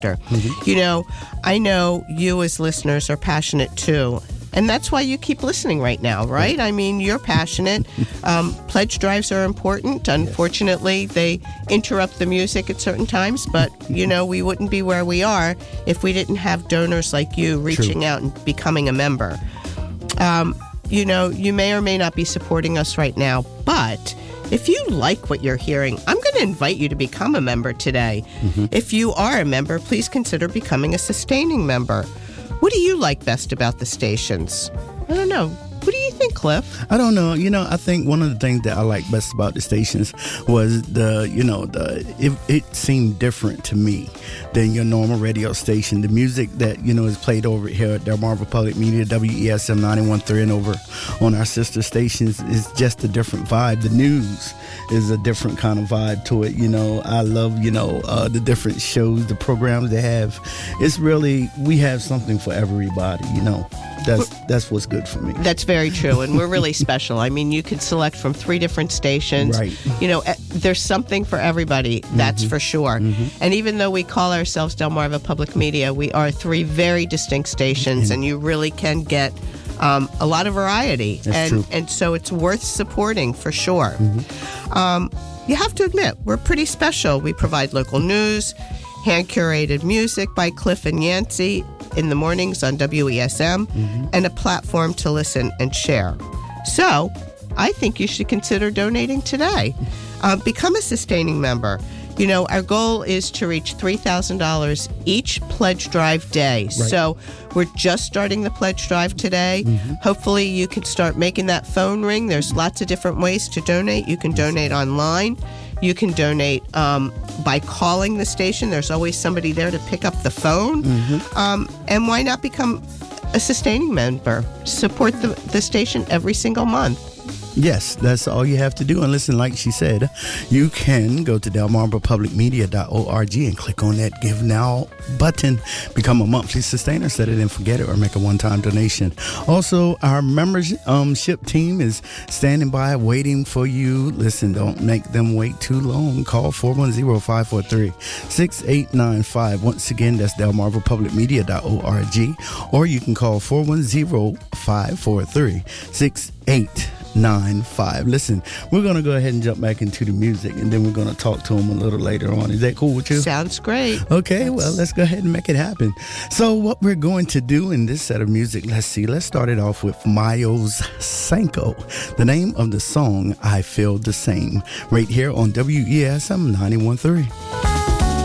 You know, I know you as listeners are passionate too. And that's why you keep listening right now, right? I mean, you're passionate. Pledge drives are important. Unfortunately, they interrupt the music at certain times, but, you know, we wouldn't be where we are if we didn't have donors like you reaching out and becoming a member. You know, you may or may not be supporting us right now, but if you like what you're hearing, I'm going to invite you to become a member today. If you are a member, please consider becoming a sustaining member. What do you like best about the stations? I don't know. What do you think, Cliff? I don't know. You know, I think one of the things that I like best about the stations was it seemed different to me than your normal radio station. The music that, you know, is played over here at Delmarva Public Media, WESM 91.3, and over on our sister stations is just a different vibe. The news is a different kind of vibe to it. You know, I love, the different shows, the programs they have. It's really, we have something for everybody, you know. That's what's good for me. That's very true, and we're really special. I mean, you could select from 3 different stations. Right. You know, there's something for everybody, that's for sure. And even though we call ourselves Delmarva Public Media, we are 3 very distinct stations, and you really can get a lot of variety. That's true. And so it's worth supporting for sure. You have to admit, we're pretty special. We provide local news, hand-curated music by Cliff and Yancey in the mornings on WESM, and a platform to listen and share. So I think you should consider donating today. Become a sustaining member. You know, our goal is to reach $3,000 each pledge drive day. Right. So we're just starting the pledge drive today. Hopefully you can start making that phone ring. There's lots of different ways to donate. You can donate online. You can donate by calling the station. There's always somebody there to pick up the phone. And why not become a sustaining member? Support the station every single month. Yes, that's all you have to do. And listen, like she said, you can go to delmarvapublicmedia.org and click on that Give Now button. Become a monthly sustainer, set it and forget it, or make a one-time donation. Also, our membership team is standing by waiting for you. Listen, don't make them wait too long. Call 410-543-6895. Once again, that's delmarvapublicmedia.org. Or you can call 410-543-6895. 95. Listen, we're going to go ahead and jump back into the music, and then we're going to talk to him a little later on. Is that cool with you? Sounds great. Okay, well, let's go ahead and make it happen. So what we're going to do in this set of music, let's start it off with Miles Sanko. The name of the song, I Feel the Same, right here on WESM 91.3.